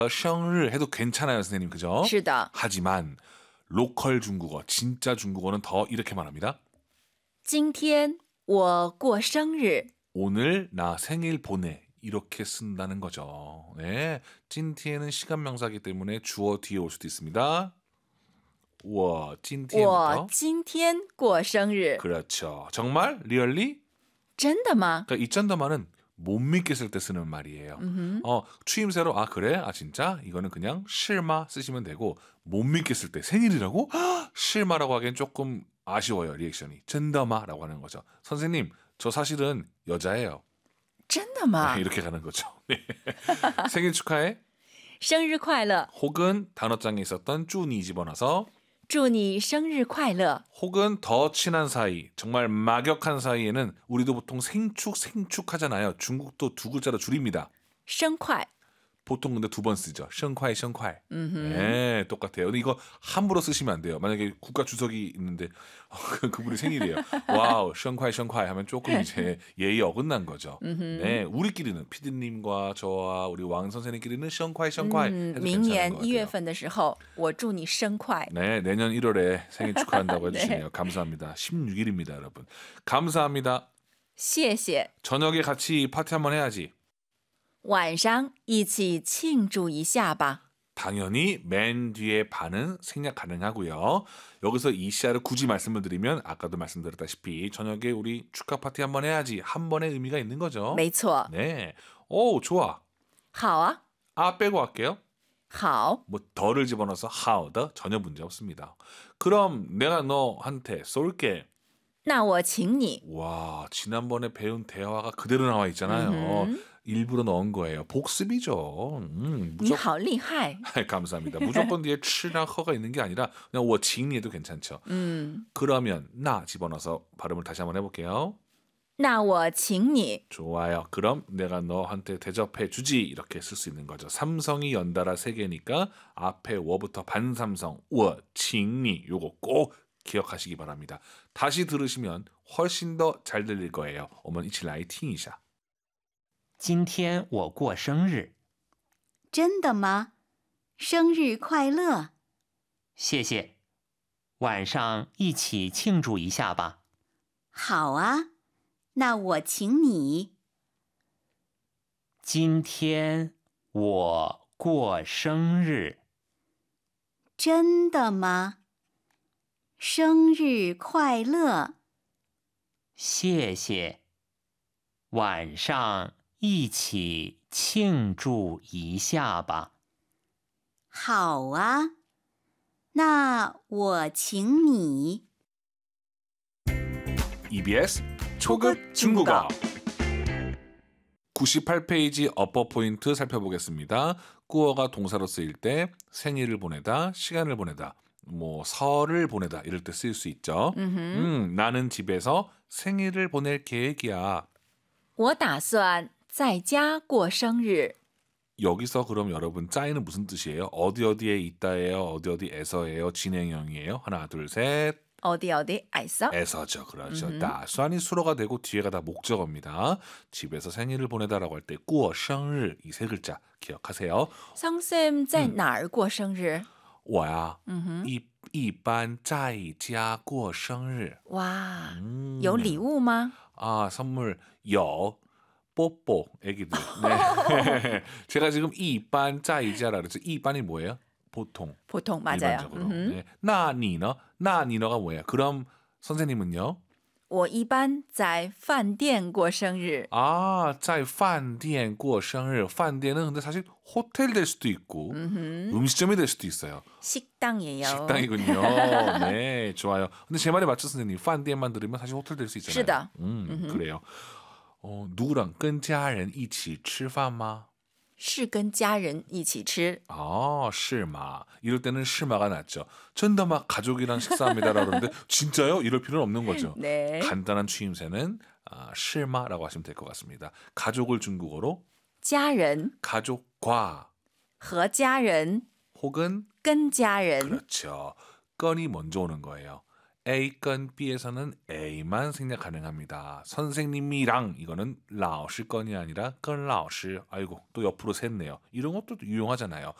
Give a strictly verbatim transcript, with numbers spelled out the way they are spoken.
생일 해도 괜찮아요, 선생님. 그죠? 是的 하지만 로컬 중국어, 진짜 중국어는 더 이렇게 말합니다. 今天我过生日 오늘 나 생일 보내. 이렇게 쓴다는 거죠. 네, 찐티에는 시간 명사이기 때문에 주어 뒤에 올 수도 있습니다. 我今天我 부터 今天过生日 그렇죠. 정말? 리얼리? 真的吗 그러니까 이 쩐더만은 못 믿겠을 때 쓰는 말이에요. 음흠. 어, 추임새로 아 그래? 아 진짜? 이거는 그냥 실마 쓰시면 되고 못 믿겠을 때 생일이라고? 헉, 실마라고 하기엔 조금 아쉬워요. 리액션이. 쩐더마라고 하는 거죠. 선생님, 저 사실은 여자예요. 真的吗 네, 이렇게 가는 거죠. 네. 생일 축하해. 生日快乐 혹은 단어장에 있었던 쭈니 집어넣어서 祝你生日快乐 혹은 더 친한 사이, 정말 막역한 사이에는 우리도 보통 생축, 생축 하잖아요. 중국도 두 글자로 줄입니다. 生快 보통 근데 두 번 쓰죠. 셴콰이, 셴콰이. 음흠. 네, 똑같아요. 근데 이거 함부로 쓰시면 안 돼요. 만약에 국가 주석이 있는데 어, 그분이 생일이에요. 와우, 셴콰이, 셴콰이 하면 조금 이제 예의 어긋난 거죠. 네, 우리끼리는 피디님과 저와 우리 왕 선생님끼리는 셴콰이, 셴콰이 음, 해도 明 괜찮은 年 것 一月 같아요. 份的时候我祝你生快 네, 내년 일월에 생일 축하한다고 네. 해주시네요. 감사합니다. 십육 일입니다, 여러분. 감사합니다. 谢谢 저녁에 같이 파티 한번 해야지. 晚上一起庆祝一下吧 당연히 맨 뒤에 반은 생략 가능하고요. 여기서 이 시야를 굳이 말씀을 드리면 아까도 말씀드렸다시피 저녁에 우리 축하 파티 한번 해야지 한 번의 의미가 있는 거죠. 没错 네, 오 좋아. 好啊 아 빼고 할게요. 好 뭐 더를 집어넣어서 how 더 전혀 문제 없습니다. 그럼 내가 너한테 쏠게. 那我请你 와, 지난번에 배운 대화가 그대로 나와 있잖아요. 음흠. 일부러 넣은 거예요. 복습이죠. 음, 你 무조건 好厉害 감사합니다. 무조건 뒤에 치랑 허가 있는 게 아니라 그냥 워칭리해도 괜찮죠. 嗯 그러면 나 집어넣어서 발음을 다시 한번 해볼게요. 那我请你 좋아요. 그럼 내가 너한테 대접해 주지 이렇게 쓸 수 있는 거죠. 삼성이 연달아 세 개니까 앞에 워부터 반삼성 워칭리 요거 꼭 기억하시기 바랍니다. 다시 들으시면 훨씬 더 잘 들릴 거예요. 我们一起来听一下. 今天我过生日， 真的吗？生日快乐！ 谢谢。晚上一起庆祝一下吧。 好啊，那我请你。 今天我过生日， 真的吗？生日快乐！ 谢谢。晚上一起庆祝一下吧。 好啊，那我请你。 이비에스 초급 중국어 구십팔 페이지 어퍼 포인트 살펴보겠습니다. 꾸어가 동사로 쓰일 때 생일을 보내다, 시간을 보내다, 뭐 설을 보내다 이럴 때 쓰일 수 있죠. 음흠. 음, 나는 집에서 생일을 보낼 계획이야. 我打算在家过生日 여기서 그럼 여러분 짜이는 무슨 뜻이에요? 어디 어디에 있다예요? 어디 어디에서예요? 진행형이에요? 하나 둘 셋. 어디 어디 에서 에서죠. 그렇죠. 음흠. 나수안이 수로가 되고 뒤에가 다 목적어입니다. 집에서 생일을 보내다라고 할 때 꾸어 생일 이 세 글자 기억하세요. 성쌤 在哪儿过生日我呀嗯哼一一般在家过生日. 와 음. 有礼物吗 아, 선물 여 뽀뽀 애기들. 네. 제가 지금 이반 짜이자라 그랬죠. 이반이 뭐예요? 보통. 보통 맞아요 일반적으로. 음흠. 네. 나니너? 나니너가 뭐예요? 그럼 선생님은요? 我一般在饭店过生日 아, 在饭店过生日. 饭店은 근데 사실 호텔 될 수도 있고 음흠. 음식점이 될 수도 있어요. 식당이에요 식당이군요. 네, 좋아요. 근데 제 말에 맞죠, 선생님? 饭店만 들으면 사실 호텔 될 수 있잖아요. 是的 음, 음흠. 그래요. 어, 누구랑 跟家人一起吃饭吗? 是跟家人一起吃 아, 실마. 이럴 때는 실마가 낫죠. 전다 막 가족이랑 식사합니다라고 그러는데 진짜요? 이럴 필요는 없는 거죠. 네 간단한 추임새는 아, 실마라고 하시면 될 것 같습니다. 가족을 중국어로 家人 가족과 和家人 혹은 跟家人 그렇죠. 건이 먼저 오는 거예요. A 跟 B에서는 A만 생략 가능합니다. 선생님이랑 이거는 老师건이 아니라 跟老师. 아이고 또 옆으로 샜네요. 이런 것도 유용하잖아요.